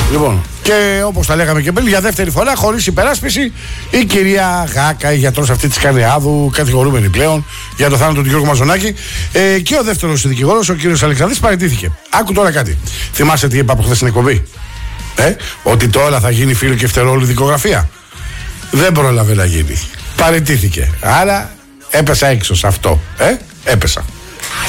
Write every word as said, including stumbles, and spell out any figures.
Λοιπόν, και όπως τα λέγαμε και πριν, για δεύτερη φορά, χωρίς υπεράσπιση, η κυρία Γάκα, η γιατρός αυτή της Καρδιάδου, κατηγορούμενη πλέον για το θάνατο του Γιώργου Μαζονάκη. Ε, και ο δεύτερος δικηγόρος, ο κύριος Αλεξανδρής, παραιτήθηκε. Άκου τώρα κάτι. Θυμάσαι τι είπα από χθες στην εκπομπή? Ε, ότι τώρα θα γίνει φίλο και φτερόλου δικογραφία. Δεν πρόλαβε να γίνει. Παραιτήθηκε. Άρα έπεσα έξω σε αυτό. Ε, έπεσα.